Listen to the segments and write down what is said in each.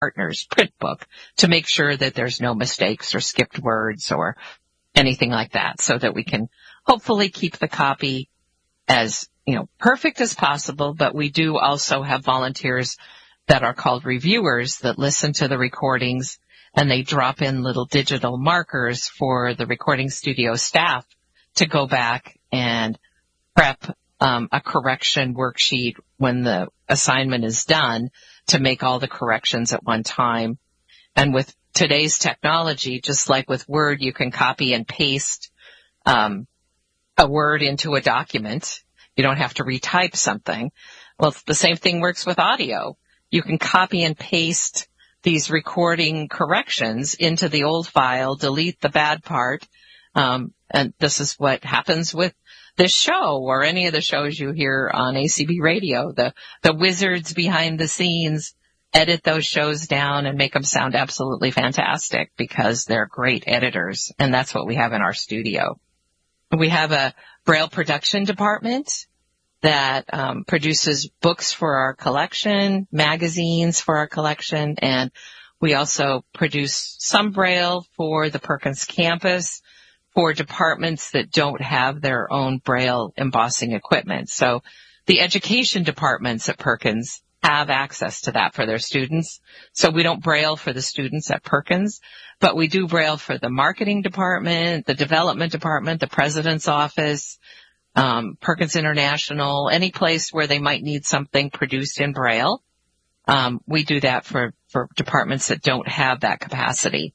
partner's print book to make sure that there's no mistakes or skipped words or anything like that, so that we can hopefully keep the copy as, perfect as possible. But we do also have volunteers that are called reviewers that listen to the recordings, and they drop in little digital markers for the recording studio staff to go back and prep a correction worksheet when the assignment is done, to make all the corrections at one time. And with today's technology, just like with Word, you can copy and paste a word into a document. You don't have to retype something. Well, the same thing works with audio. You can copy and paste these recording corrections into the old file, delete the bad part, and this is what happens with this show or any of the shows you hear on ACB radio. The wizards behind the scenes edit those shows down and make them sound absolutely fantastic because they're great editors, and that's what we have in our studio. We have a Braille production department that produces books for our collection, magazines for our collection, and we also produce some Braille for the Perkins campus for departments that don't have their own Braille embossing equipment. So the education departments at Perkins have access to that for their students. So we don't Braille for the students at Perkins, but we do Braille for the marketing department, the development department, the president's office, Perkins International, any place where they might need something produced in Braille. We do that for departments that don't have that capacity.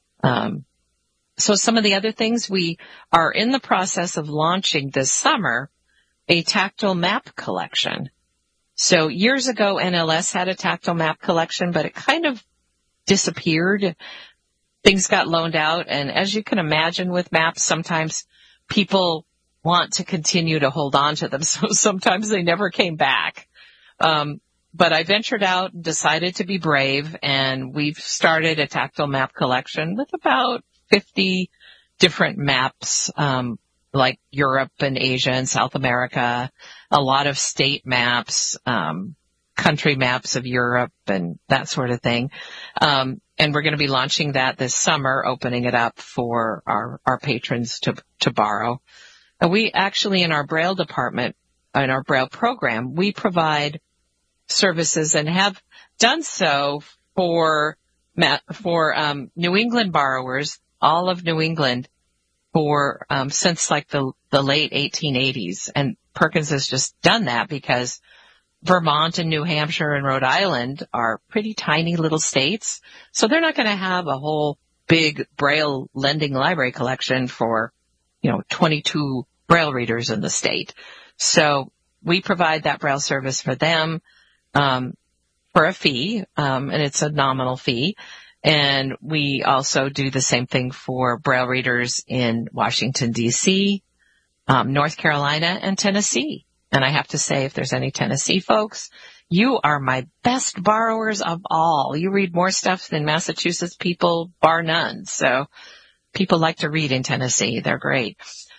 So some of the other things, we are in the process of launching this summer a tactile map collection. So years ago, NLS had a tactile map collection, but it kind of disappeared. Things got loaned out. And as you can imagine with maps, sometimes people want to continue to hold on to them. So sometimes they never came back. But I ventured out and decided to be brave, and we've started a tactile map collection with about 50 different maps, like Europe and Asia and South America, a lot of state maps, country maps of Europe and that sort of thing. And we're going to be launching that this summer, opening it up for our patrons to borrow. And we actually, in our Braille department, in our Braille program, we provide services and have done so for New England borrowers, all of New England, for since like the late 1880s. And Perkins has just done that because Vermont and New Hampshire and Rhode Island are pretty tiny little states. So they're not going to have a whole big Braille lending library collection for, 22 Braille readers in the state. So we provide that Braille service for them for a fee, and it's a nominal fee. And we also do the same thing for Braille readers in Washington, D.C., North Carolina, and Tennessee. And I have to say, if there's any Tennessee folks, you are my best borrowers of all. You read more stuff than Massachusetts people, bar none. So people like to read in Tennessee. They're great.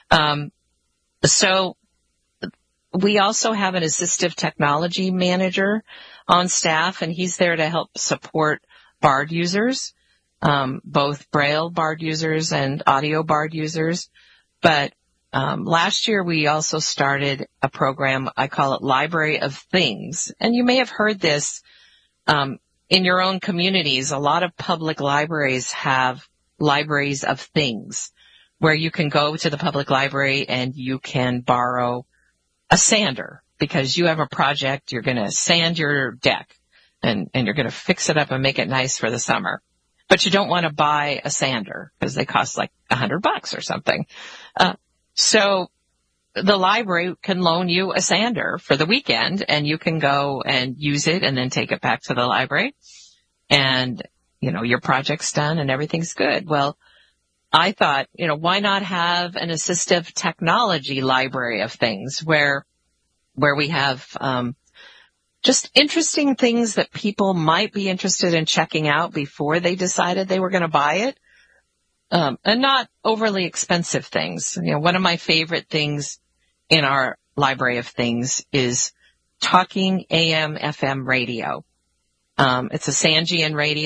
So we also have an assistive technology manager on staff, and he's there to help support BARD users, both Braille BARD users and audio BARD users. But last year we also started a program, I call it Library of Things. And you may have heard this in your own communities. A lot of public libraries have libraries of things where you can go to the public library and you can borrow a sander because you have a project, you're going to sand your deck and you're going to fix it up and make it nice for the summer. But you don't want to buy a sander because they cost like $100 or something. So the library can loan you a sander for the weekend and you can go and use it and then take it back to the library and, your project's done and everything's good. Well, I thought, why not have an assistive technology library of things where we have, just interesting things that people might be interested in checking out before they decided they were going to buy it. And not overly expensive things. One of my favorite things in our library of things is talking AM, FM radio. It's a Sangean radio.